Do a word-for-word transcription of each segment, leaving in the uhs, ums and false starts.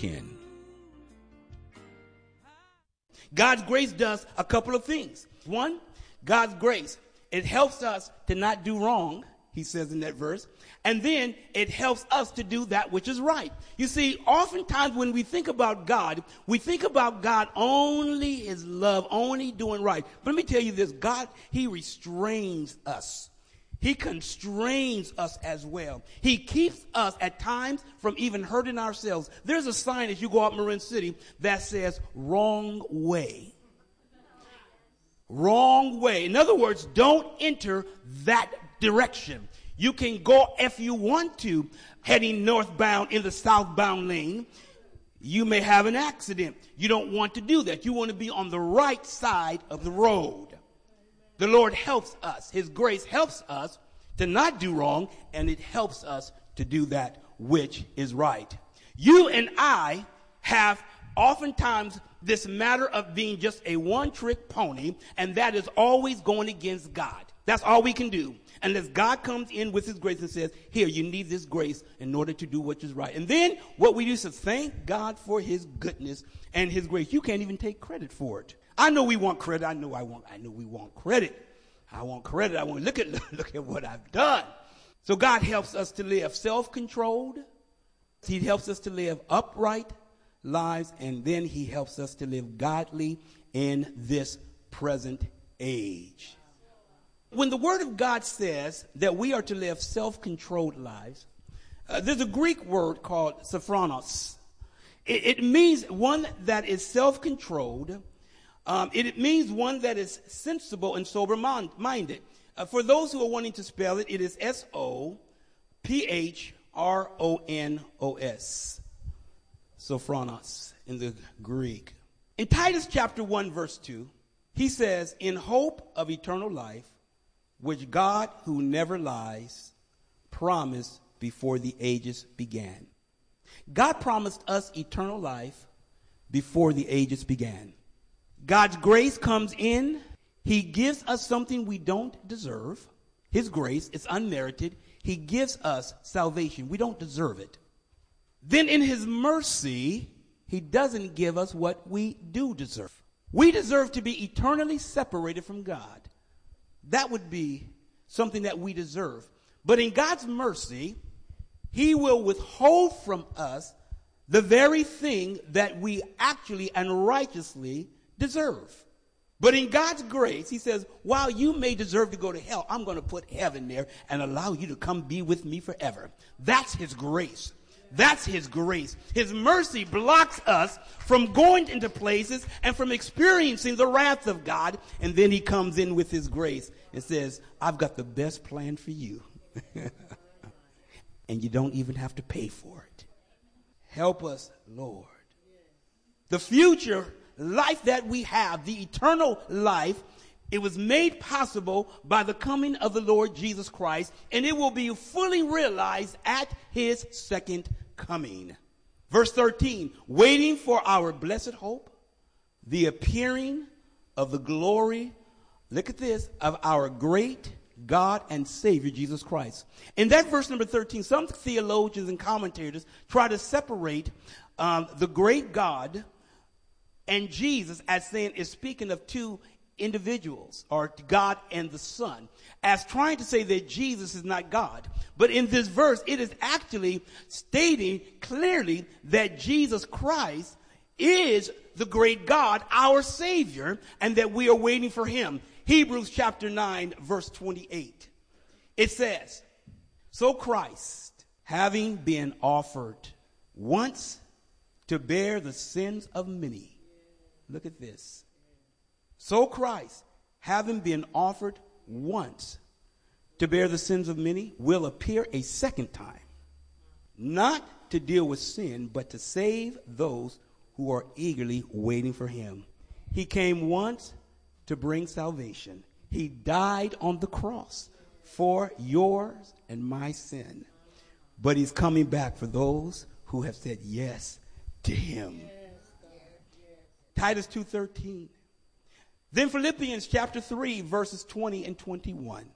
ten. God's grace does a couple of things. One, God's grace, it helps us to not do wrong, he says in that verse. And then it helps us to do that which is right. You see, oftentimes when we think about God, we think about God only his love, only doing right. But let me tell you this, God, he restrains us. He constrains us as well. He keeps us at times from even hurting ourselves. There's a sign as you go out Marin City that says wrong way. Wrong way. In other words, don't enter that direction. You can go if you want to, heading northbound in the southbound lane. You may have an accident. You don't want to do that. You want to be on the right side of the road. The Lord helps us. His grace helps us to not do wrong, and it helps us to do that which is right. You and I have oftentimes this matter of being just a one-trick pony, and that is always going against God. That's all we can do. Unless God comes in with his grace and says, here, you need this grace in order to do what is right. And then what we do is thank God for his goodness and his grace. You can't even take credit for it. I know we want credit. I know I want, I know we want credit. I want credit. I want to look at, look at what I've done. So God helps us to live self-controlled. He helps us to live upright lives. And then he helps us to live godly in this present age. When the word of God says that we are to live self-controlled lives, uh, there's a Greek word called sophronos. It, it means one that is self-controlled. Um, it, it means one that is sensible and sober-minded. Uh, for those who are wanting to spell it, it is S O P H R O N O S. Sophronos in the Greek. In Titus chapter one, verse two, he says, in hope of eternal life, which God, who never lies, promised before the ages began. God promised us eternal life before the ages began. God's grace comes in. He gives us something we don't deserve. His grace is unmerited. He gives us salvation. We don't deserve it. Then in his mercy, he doesn't give us what we do deserve. We deserve to be eternally separated from God. That would be something that we deserve. But in God's mercy, he will withhold from us the very thing that we actually and righteously deserve. But in God's grace, he says, while you may deserve to go to hell, I'm going to put heaven there and allow you to come be with me forever. That's his grace. That's his grace. His mercy blocks us from going into places and from experiencing the wrath of God. And then he comes in with his grace and says, I've got the best plan for you. And you don't even have to pay for it. Help us, Lord. The future life that we have, the eternal life, it was made possible by the coming of the Lord Jesus Christ, and it will be fully realized at his second coming. Verse thirteen, waiting for our blessed hope, the appearing of the glory, look at this, of our great God and Savior, Jesus Christ. In that verse number thirteen, some theologians and commentators try to separate um, the great God and Jesus as saying is speaking of two individuals, or God and the Son, as trying to say that Jesus is not God. But in this verse, it is actually stating clearly that Jesus Christ is the great God, our Savior, and that we are waiting for him. Hebrews chapter nine, verse twenty-eight. It says, so Christ, having been offered once to bear the sins of many. Look at this. So Christ, having been offered once to bear the sins of many, will appear a second time, not to deal with sin, but to save those who are eagerly waiting for him. He came once to bring salvation. He died on the cross for yours and my sin. But he's coming back for those who have said yes to him. Yes, yes. Titus two thirteen. Then Philippians chapter three, verses twenty and twenty-one.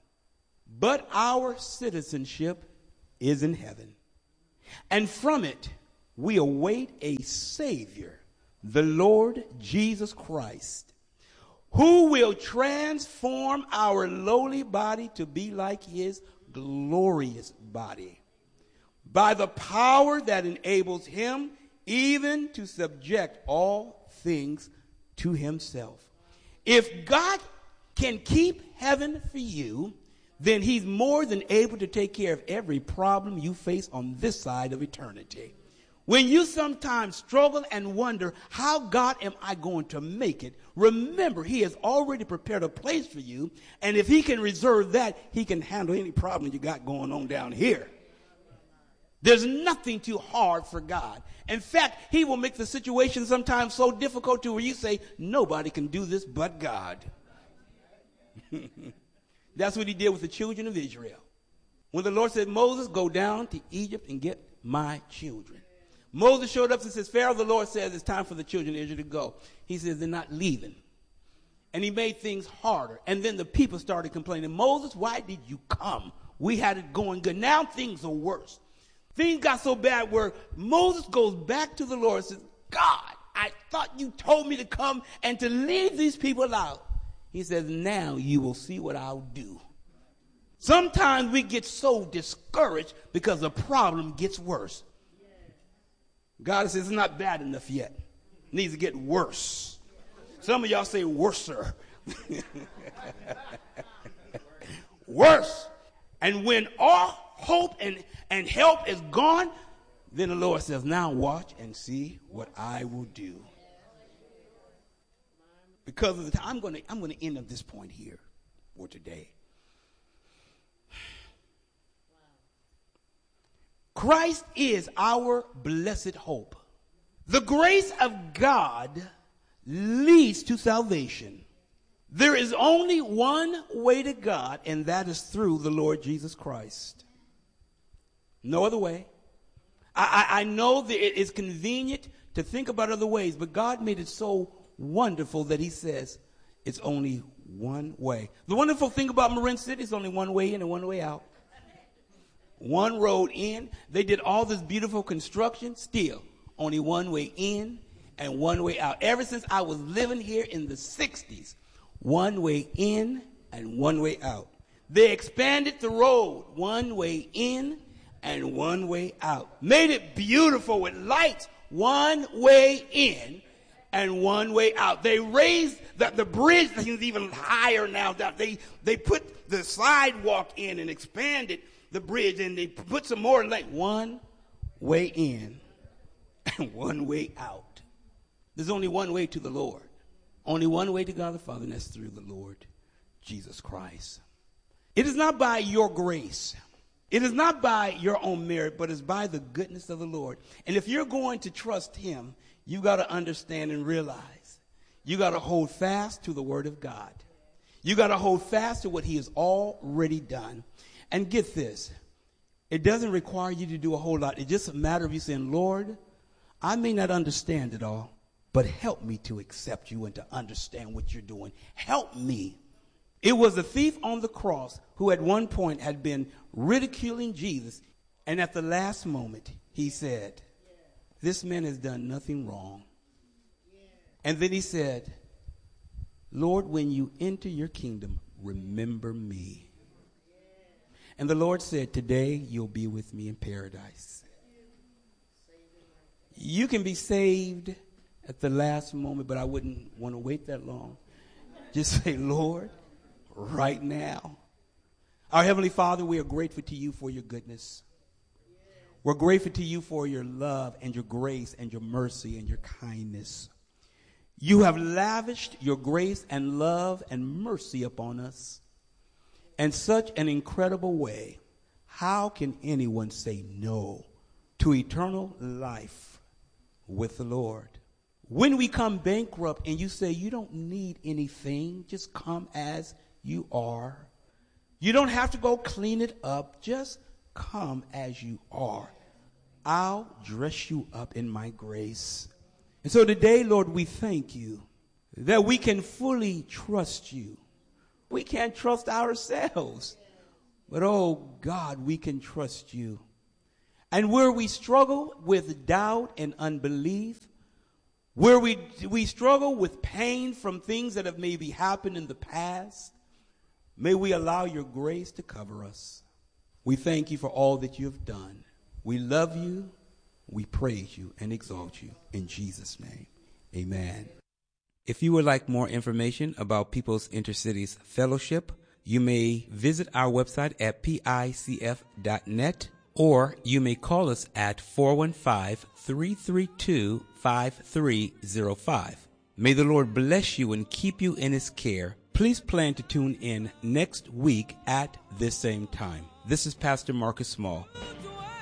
But our citizenship is in heaven, and from it we await a Savior, the Lord Jesus Christ, who will transform our lowly body to be like his glorious body, by the power that enables him even to subject all things to himself. If God can keep heaven for you, then he's more than able to take care of every problem you face on this side of eternity. When you sometimes struggle and wonder, how God am I going to make it? Remember, he has already prepared a place for you. And if he can reserve that, he can handle any problem you got going on down here. There's nothing too hard for God. In fact, he will make the situation sometimes so difficult to where you say, nobody can do this but God. That's what he did with the children of Israel. When the Lord said, Moses, go down to Egypt and get my children. Moses showed up and says, Pharaoh, the Lord says it's time for the children of Israel to go. He says, they're not leaving. And he made things harder. And then the people started complaining, Moses, why did you come? We had it going good. Now things are worse. Things got so bad where Moses goes back to the Lord and says, God, I thought you told me to come and to leave these people out. He says, now you will see what I'll do. Sometimes we get so discouraged because the problem gets worse. God says it's not bad enough yet. It needs to get worse. Some of y'all say worser. Worse. And when all hope and, and help is gone, then the Lord says, now watch and see what I will do. Because of the time, I'm going to I'm going to end at this point here for today. Christ is our blessed hope. The grace of God leads to salvation. There is only one way to God, and that is through the Lord Jesus Christ. No other way. I, I, I know that it is convenient to think about other ways, but God made it so wonderful that he says it's only one way. The wonderful thing about Marin City is only one way in and one way out. One road in. They did all this beautiful construction. Still, only one way in and one way out. Ever since I was living here in the sixties, one way in and one way out. They expanded the road, one way in and one way out. Made it beautiful with lights, one way in and one way out. They raised the, the bridge is even higher now. They, they put the sidewalk in and expanded the bridge, and they put some more light. One way in and one way out. There's only one way to the Lord. Only one way to God the Father, and that's through the Lord Jesus Christ. It is not by your grace. It is not by your own merit, but it's by the goodness of the Lord. And if you're going to trust him, you got to understand and realize you got to hold fast to the word of God. You got to hold fast to what he has already done. And get this, it doesn't require you to do a whole lot. It's just a matter of you saying, Lord, I may not understand it all, but help me to accept you and to understand what you're doing. Help me. It was the thief on the cross who at one point had been ridiculing Jesus. And at the last moment, he said, this man has done nothing wrong. And then he said, Lord, when you enter your kingdom, remember me. And the Lord said, today you'll be with me in paradise. You can be saved at the last moment, but I wouldn't want to wait that long. Just say, Lord, right now. Our Heavenly Father, we are grateful to you for your goodness. We're grateful to you for your love and your grace and your mercy and your kindness. You have lavished your grace and love and mercy upon us in such an incredible way. How can anyone say no to eternal life with the Lord? When we come bankrupt and you say you don't need anything, just come as you are. You don't have to go clean it up. Just come as you are. I'll dress you up in my grace. And so today, Lord, we thank you that we can fully trust you. We can't trust ourselves. But, oh, God, we can trust you. And where we struggle with doubt and unbelief, where we, we struggle with pain from things that have maybe happened in the past, may we allow your grace to cover us. We thank you for all that you have done. We love you, we praise you, and exalt you. In Jesus' name, amen. If you would like more information about People's Intercities Fellowship, you may visit our website at P I C F dot net, or you may call us at four one five, three three two, five three zero five. May the Lord bless you and keep you in his care. Please plan to tune in next week at this same time. This is Pastor Marcus Small.